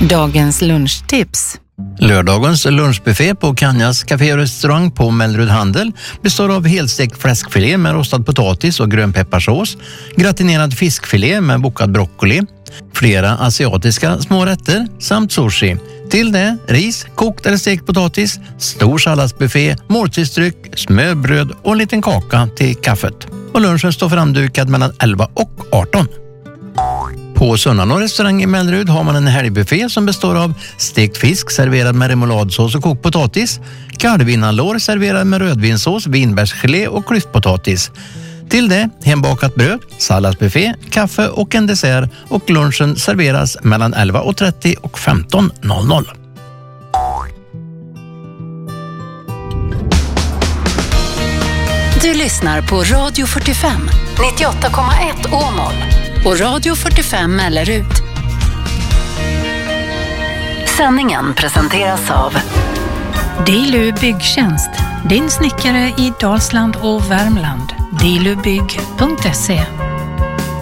Dagens lunchtips. Lördagens lunchbuffé på Kanjas Café och restaurang på Mellerud Handel består av helstekt fläskfilé med rostad potatis och grönpepparsås, gratinerad fiskfilé med bokad broccoli, flera asiatiska små rätter samt sushi. Till det ris, kokt eller stekt potatis, stor salladsbuffé, måltidsdryck, smörbröd och en liten kaka till kaffet. Och lunchen står framdukad mellan 11 och 18. På Sunnanå restaurang i Mellerud har man en helgbuffé som består av stekt fisk serverad med remouladsås och kokt potatis, kalvinnanlår serverad med rödvinsås, vinbärsgelé och klyftpotatis. Till det hembakat bröd, salladsbuffé, kaffe och en dessert, och lunchen serveras mellan 11.30 och 15.00. Du lyssnar på Radio 45, 98,1 Åmål och Radio 45 Mellerud. Sändningen presenteras av Dilu Byggtjänst, din snickare i Dalsland och Värmland. dilubygg.se.